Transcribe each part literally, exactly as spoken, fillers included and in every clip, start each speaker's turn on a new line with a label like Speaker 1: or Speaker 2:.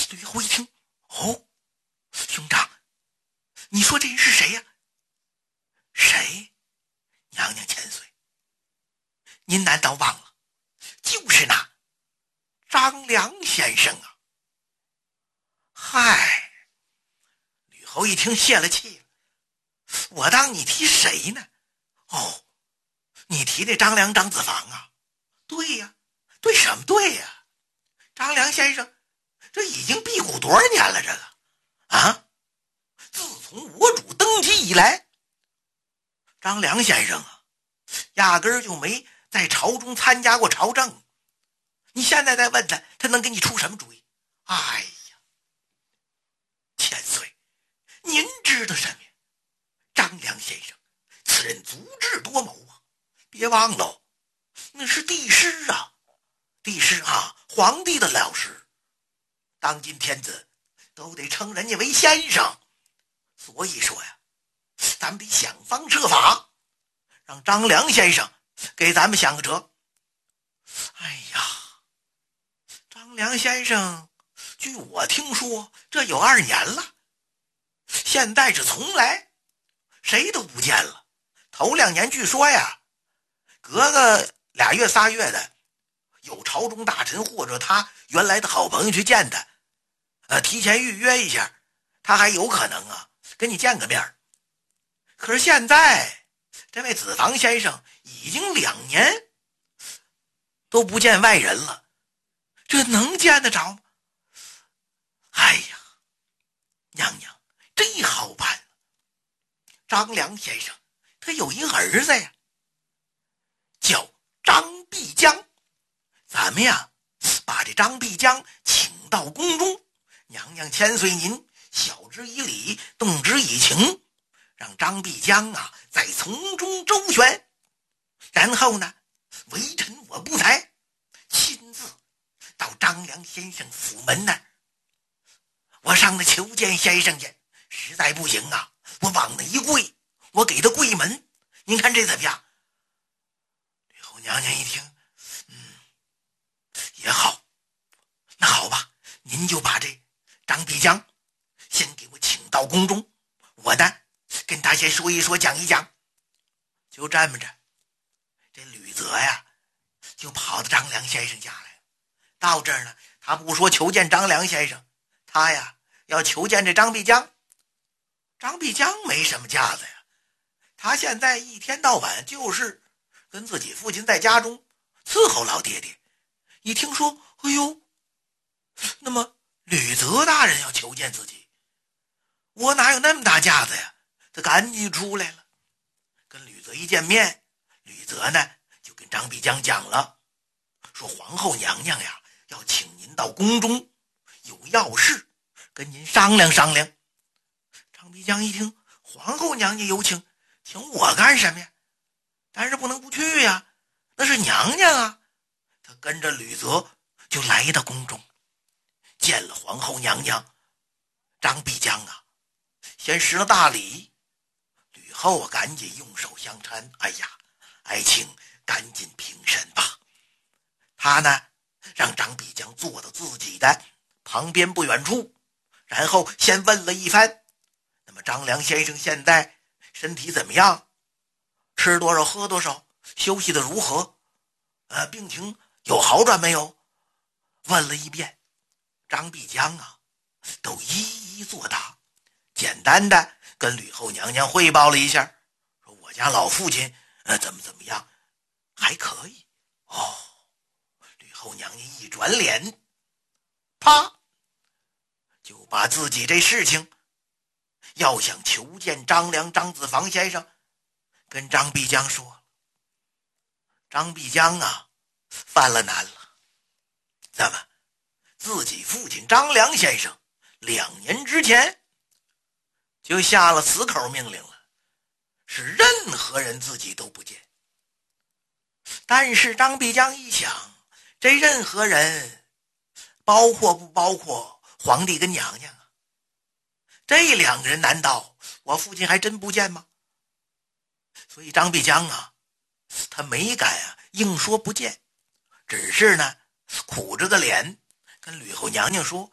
Speaker 1: 吕后一听，哦，兄长，你说这人是谁呀？谁？娘娘千岁，您难道忘了，就是那张良先生啊！嗨，吕后一听泄了气了，我当你提谁呢？哦，你提这张良张子房啊？对呀，对什么对呀？张良先生这已经辟谷多少年了？这个啊，自从我主登基以来，张良先生啊，压根儿就没在朝中参加过朝政。你现在再问他，他能给你出什么主意？哎呀，千岁，您知道什么呀？张良先生此人足智多谋啊，别忘了，那是帝师啊，帝师啊，皇帝的老师，当今天子都得称人家为先生。所以说呀，咱们得想方设法让张良先生给咱们想个辙。哎呀，张良先生据我听说这有二年了，现在是从来谁都不见了。头两年据说呀，隔个俩月仨月的，有朝中大臣或者他原来的好朋友去见他，呃，提前预约一下，他还有可能啊跟你见个面。可是现在这位子房先生已经两年都不见外人了，这能见得着吗？哎呀，娘娘，这好办。张良先生他有一个儿子呀，叫张必江。咱们呀把这张必江请到宫中，娘娘千岁您晓之以理，动之以情，让张必江啊在从中周旋，然后呢微臣我不才亲自到张良先生府门那儿，我上那求见先生去，实在不行啊，我往那一跪，我给他跪门，您看这怎么样？吕后娘娘一听，嗯，也好，那好吧，您就把这张必江先给我请到宫中，我呢跟他先说一说，讲一讲。就这么着，这吕泽呀就跑到张良先生家来了。到这儿呢，他不说求见张良先生，他呀要求见这张必江。张必江没什么架子呀，他现在一天到晚就是跟自己父亲在家中伺候老爹爹。一听说，哎呦，那么吕泽大人要求见自己，我哪有那么大架子呀？他赶紧出来了，跟吕泽一见面，吕泽呢就跟张必江讲了，说皇后娘娘呀要请您到宫中，有要事跟您商量商量。张必江一听，皇后娘娘有请，请我干什么呀？但是不能不去呀，那是娘娘啊。他跟着吕泽就来到宫中，见了皇后娘娘。张必江啊先施了大礼，吕后啊赶紧用手相搀，哎呀，爱卿赶紧平身吧。他呢让张必江坐到自己的旁边不远处，然后先问了一番，那么张良先生现在身体怎么样？吃多少喝多少？休息的如何？呃，病情有好转没有？问了一遍，张必江啊都一一作答，简单的跟吕后娘娘汇报了一下，说我家老父亲呃怎么怎么样，还可以。哦，吕后娘娘一转脸，啪就把自己这事情要想求见张良张子房先生跟张必江说。张必江啊犯了难了，怎么自己父亲张良先生两年之前就下了死口命令了，是任何人自己都不见。但是张必江一想，这任何人包括不包括皇帝跟娘娘啊？这两个人难道我父亲还真不见吗？所以张必江啊他没敢啊硬说不见，只是呢苦着个脸跟吕后娘娘说，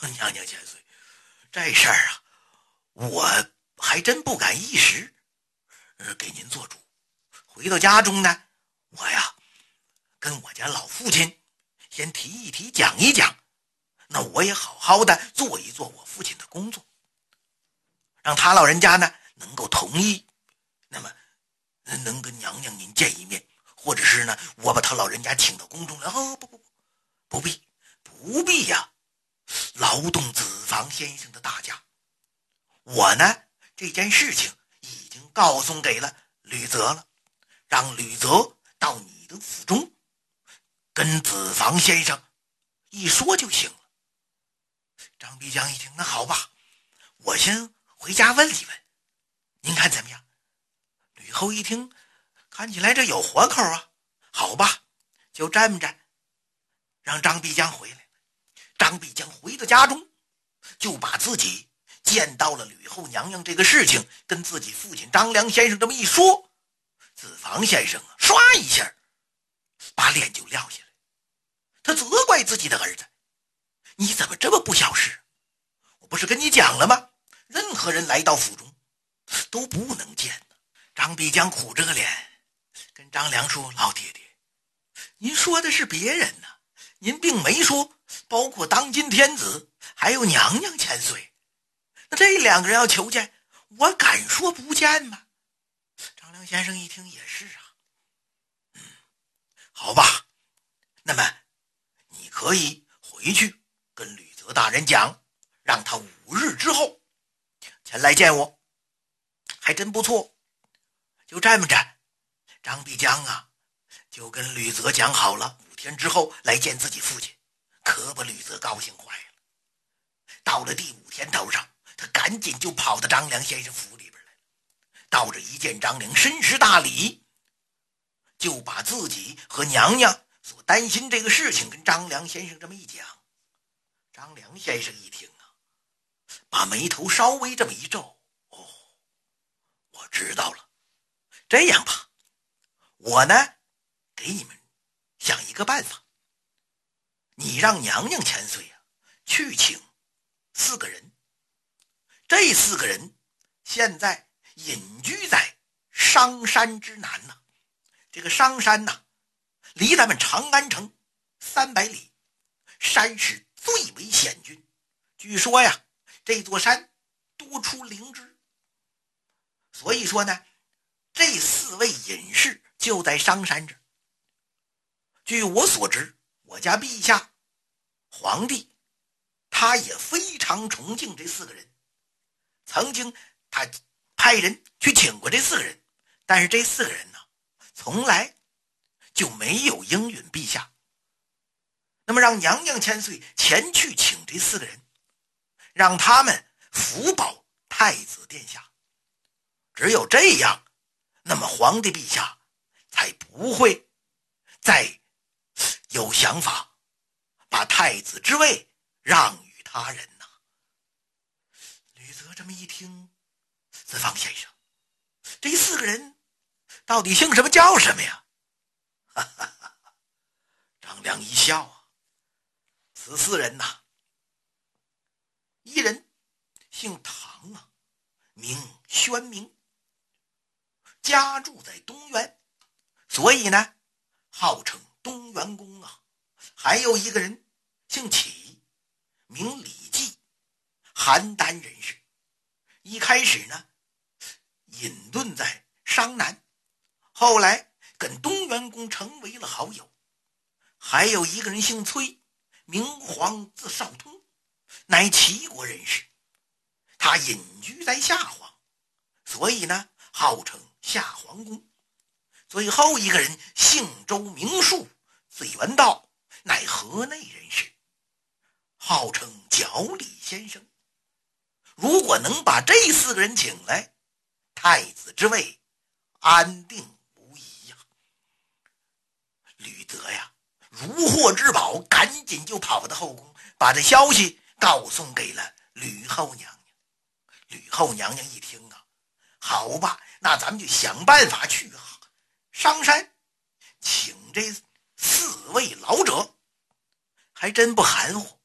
Speaker 1: 娘娘千岁，这事儿啊，我还真不敢一时呃给您做主。回到家中呢，我呀跟我家老父亲先提一提，讲一讲，那我也好好的做一做我父亲的工作，让他老人家呢能够同意，那么能跟娘娘您见一面，或者是呢我把他老人家请到宫中来。哦，不不不，不必不必呀、啊，劳动子房先生的大驾。我呢这件事情已经告诉给了吕泽了，让吕泽到你的府中跟子房先生一说就行了。张必江一听，那好吧，我先回家问一问，您看怎么样？吕后一听，看起来这有活口啊，好吧，就这么着，让张必江回来。张必江回到家中，就把自己见到了吕后娘娘这个事情跟自己父亲张良先生这么一说，子房先生啊，唰一下把脸就撂下来，他责怪自己的儿子，你怎么这么不小事？我不是跟你讲了吗？任何人来到府中都不能见的。张必江苦着个脸跟张良说，老爹爹，您说的是别人呢、啊，您并没说包括当今天子还有娘娘千岁，那这两个人要求见，我敢说不见吗？张良先生一听，也是啊，嗯，好吧，那么你可以回去跟吕泽大人讲，让他五日之后前来见我，还真不错。就这么着，张必江啊就跟吕泽讲好了，五天之后来见自己父亲，可把吕泽高兴坏了。到了第五天头上，他赶紧就跑到张良先生府里边来，到这一见张良，深施大礼，就把自己和娘娘所担心这个事情跟张良先生这么一讲。张良先生一听啊，把眉头稍微这么一皱，哦，我知道了，这样吧，我呢给你们想一个办法，你让娘娘千岁啊去请四个人，这四个人现在隐居在商山之南呢、啊。这个商山呢、啊，离咱们长安城三百里，山势最为险峻，据说呀，这座山多出灵芝，所以说呢，这四位隐士就在商山这。据我所知，我家陛下皇帝他也非常崇敬这四个人，曾经他派人去请过这四个人，但是这四个人呢，从来就没有应允陛下。那么让娘娘千岁前去请这四个人，让他们辅保太子殿下，只有这样，那么皇帝陛下才不会再有想法把太子之位让与他人呐、啊。吕泽这么一听，子房先生，这四个人到底姓什么叫什么呀？哈哈哈！张良一笑啊，此四人呐、啊，一人姓唐啊，名宣明，家住在东园，所以呢号称东园公啊。还有一个人姓启，名李继，邯郸人士，一开始呢隐遁在商南，后来跟东园公成为了好友。还有一个人姓崔，名黄，字少通，乃齐国人士，他隐居在夏皇，所以呢号称夏皇公。最后一个人姓周，名树，字元道，乃河内人士，号称角李先生。如果能把这四个人请来，太子之位安定无疑呀、啊。吕泽呀如获至宝，赶紧就跑到后宫，把这消息告诉给了吕后娘娘。吕后娘娘一听啊，好吧，那咱们就想办法去商山请这四位老者，还真不含糊。